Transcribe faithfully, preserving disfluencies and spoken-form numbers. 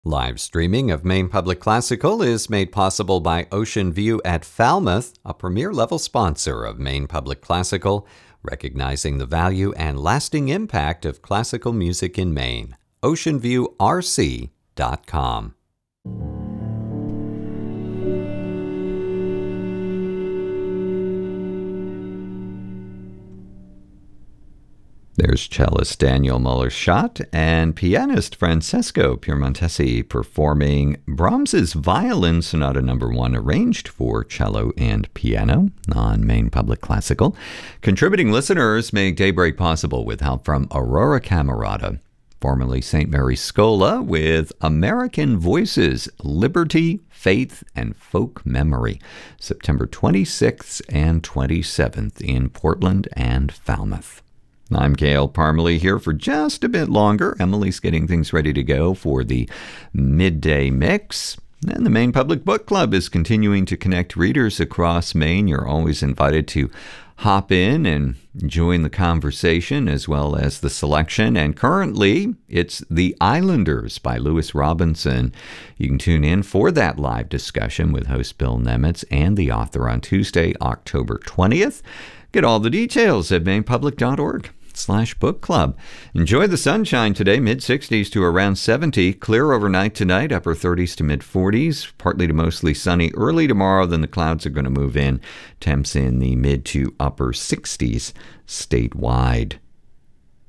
Live streaming of Maine Public Classical is made possible by Ocean View at Falmouth, a premier-level sponsor of Maine Public Classical, recognizing the value and lasting impact of classical music in Maine. ocean view r c dot com. There's cellist Daniel Muller-Schott and pianist Francesco Piemontesi performing Brahms's Violin Sonata Number One, arranged for cello and piano on Maine Public Classical. Contributing listeners make Daybreak possible with help from Aurora Camerata, formerly Saint Mary Scola, with American Voices, Liberty, Faith, and Folk Memory, September twenty-sixth and twenty-seventh in Portland and Falmouth. I'm Gail Parmalee here for just a bit longer. Emily's getting things ready to go for the midday mix. And the Maine Public Book Club is continuing to connect readers across Maine. You're always invited to hop in and join the conversation as well as the selection. And currently, it's The Islanders by Lewis Robinson. You can tune in for that live discussion with host Bill Nemitz and the author on Tuesday, October twentieth. Get all the details at maine public dot org. slash book club. Enjoy the sunshine today, mid sixties to around seventy. Clear overnight tonight, upper thirties to mid forties. Partly to mostly sunny early tomorrow, then the clouds are going to move in. Temps in the mid to upper sixties statewide.